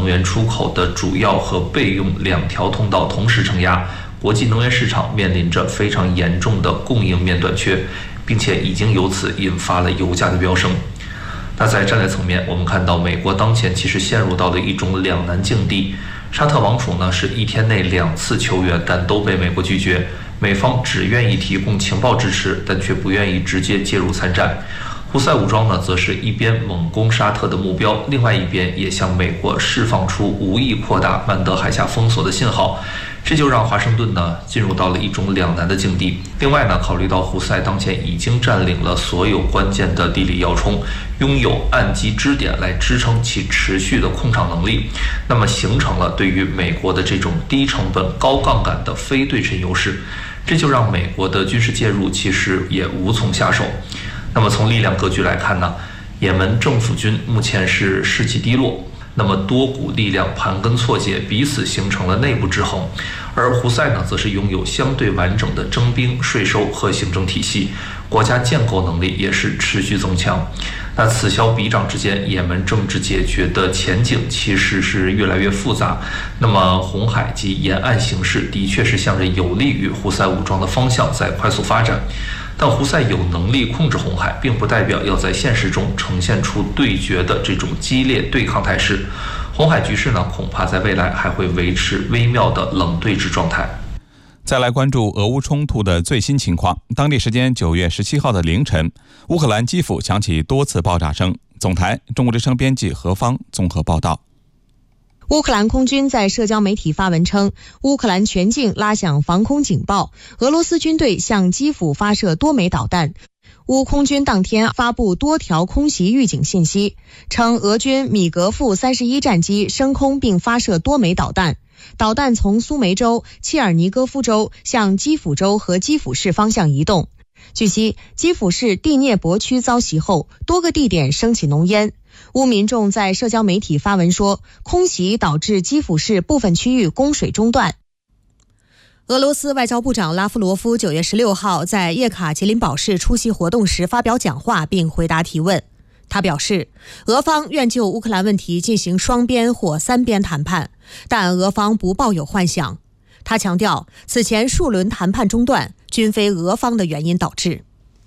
能源出口的主要和备用2条通道同时承压，国际能源市场面临着非常严重的供应面短缺，并且已经由此引发了油价的飙升。那在战略层面，我们看到美国当前其实陷入到了一种两难境地。沙特王储呢是1天内2次求援，但都被美国拒绝。美方只愿意提供情报支持，但却不愿意直接介入参战。胡塞武装呢，则是一边猛攻沙特的目标，另外一边也向美国释放出无意扩大曼德海峡封锁的信号，这就让华盛顿呢进入到了一种两难的境地。另外呢，考虑到胡塞当前已经占领了所有关键的地理要冲，拥有岸基支点来支撑其持续的控场能力，那么形成了对于美国的这种低成本高杠杆的非对称优势，这就让美国的军事介入其实也无从下手。那么从力量格局来看呢，也门政府军目前是士气低落，那么多股力量盘根错节，彼此形成了内部制衡。而胡塞呢，则是拥有相对完整的征兵、税收和行政体系，国家建构能力也是持续增强。那此消彼长之间，也门政治解决的前景其实是越来越复杂。那么红海及沿岸形势的确是向着有利于胡塞武装的方向在快速发展。但胡塞有能力控制红海，并不代表要在现实中呈现出对决的这种激烈对抗态势。红海局势呢，恐怕在未来还会维持微妙的冷对峙状态。 再来关注俄乌冲突的最新情况。当地时间9月17号的凌晨，乌克兰基辅响起多次爆炸声。总台中国之声编辑何方综合报道。 乌克兰空军在社交媒体发文称，乌克兰全境拉响防空警报，俄罗斯军队向基辅发射多枚导弹。乌空军当天发布多条空袭预警信息，称俄军米格夫31战机升空并发射多枚导弹，导弹从苏梅州、切尔尼戈夫州向基辅州和基辅市方向移动。据悉，基辅市第聂伯区遭袭后，多个地点升起浓烟。乌民众在社交媒体发文说，空袭导致基辅市部分区域供水中断。俄罗斯外交部长拉夫罗夫9月16号在叶卡捷琳堡市出席活动时发表讲话并回答提问。他表示，俄方愿就乌克兰问题进行双边或3边谈判，但俄方不抱有幻想。他强调，此前数轮谈判中断均非俄方的原因导致。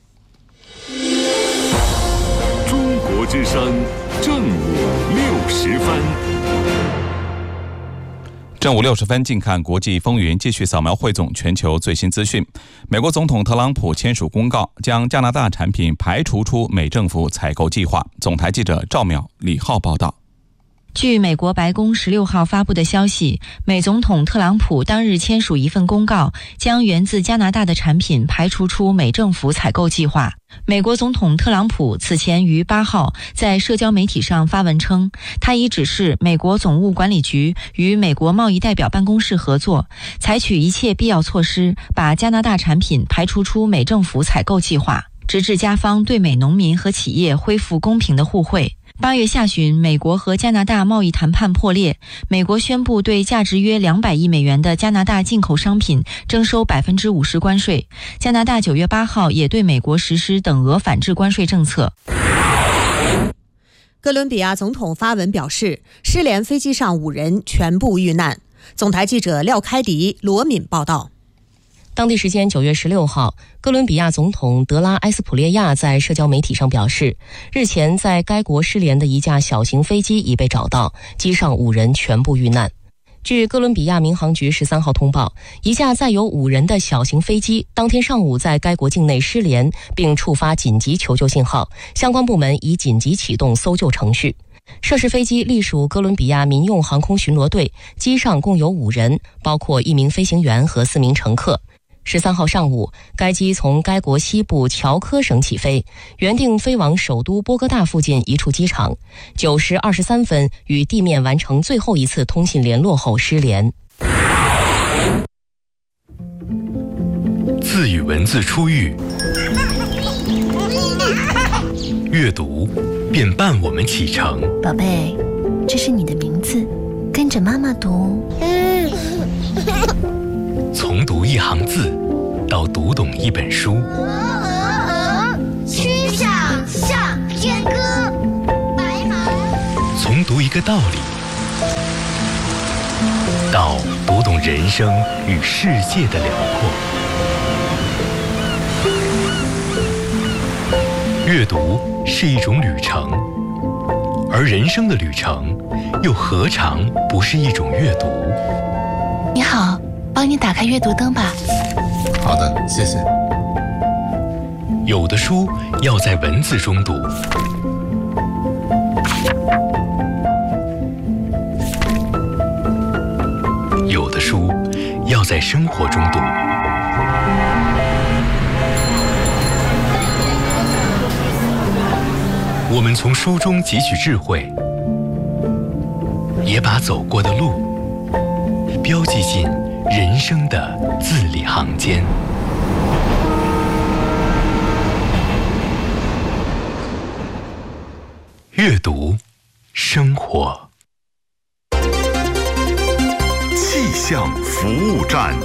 中国之声正午60分。 正午60分，近看国际风云，继续扫描汇总全球最新资讯。美国总统特朗普签署公告，将加拿大产品排除出美政府采购计划。总台记者赵淼、李浩报道。 据美国白宫16号发布的消息，美总统特朗普当日签署一份公告，将源自加拿大的产品排除出美政府采购计划。美国总统特朗普此前于8号在社交媒体上发文称，他已指示美国总务管理局与美国贸易代表办公室合作，采取一切必要措施，把加拿大产品排除出美政府采购计划，直至加方对美农民和企业恢复公平的互惠。8月下旬，美国和加拿大贸易谈判破裂，美国宣布对价值约200亿美元的加拿大进口商品征收50%关税。加拿大9月8号也对美国实施等额反制关税政策。 哥伦比亚总统发文表示，失联飞机上5人全部遇难。总台记者廖开迪、罗敏报道。 当地时间9月16号，哥伦比亚总统德拉埃斯普列亚在社交媒体上表示，日前在该国失联的一架小型飞机已被找到，机上5人全部遇难。据哥伦比亚民航局13号通报，一架载有5人的小型飞机当天上午在该国境内失联，并触发紧急求救信号，相关部门已紧急启动搜救程序。涉事飞机隶属哥伦比亚民用航空巡逻队，机上共有5人，包括1名飞行员和4名乘客。13号上午，该机从该国西部乔科省起飞，原定飞往首都波哥大附近一处机场，9时23分与地面完成最后一次通信联络后失联。 字与文字初遇，阅读便伴我们启程。 宝贝，这是你的名字，跟着妈妈读。 从读一行字到读懂一本书， 曲项向天歌，白马。 从读一个道理到读懂人生与世界的辽阔。阅读是一种旅程，而人生的旅程又何尝不是一种阅读？ 你好，帮你打开阅读灯吧。 好的，谢谢。 有的书要在文字中读，有的书要在生活中读。我们从书中汲取智慧，也把走过的路标记进人生的字里行间。阅读，生活。 气象服务站。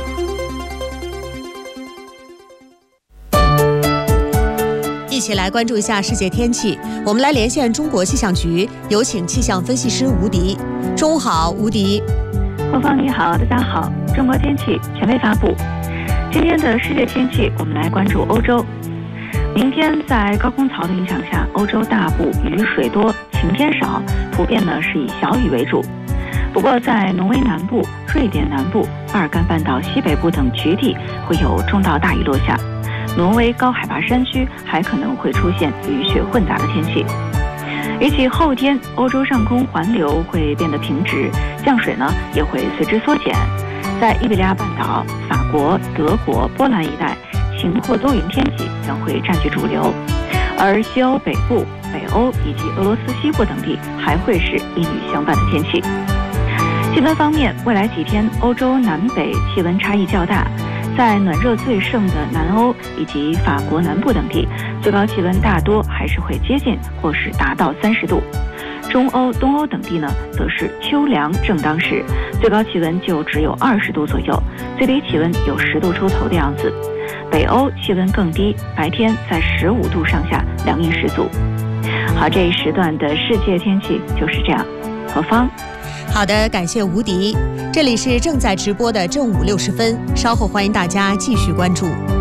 一起来关注一下世界天气。我们来连线中国气象局，有请气象分析师吴迪。中午好，吴迪。 何芳你好，大家好。中国天气权威发布。今天的世界天气，我们来关注欧洲。明天在高空槽的影响下，欧洲大部雨水多，晴天少，普遍呢是以小雨为主。不过在挪威南部、瑞典南部、巴尔干半岛西北部等局地会有中到大雨落下。挪威高海拔山区还可能会出现雨雪混杂的天气。预计后天欧洲上空环流会变得平直，降水呢也会随之缩减。在伊比利亚半岛、法国、德国、波兰一带，晴或多云天气将会占据主流，而西欧北部、北欧以及俄罗斯西部等地还会是阴雨相伴的天气。气温方面，未来几天欧洲南北气温差异较大，在暖热最盛的南欧以及法国南部等地，最高气温大多还是会接近或是达到30度。中欧、东欧等地呢，则是秋凉正当时，最高气温就只有20度左右，最低气温有10度出头的样子。北欧气温更低，白天在15度上下，凉意十足。好，这一时段的世界天气就是这样。何芳。 好的，感谢吴迪。这里是正在直播的正午60分，稍后欢迎大家继续关注。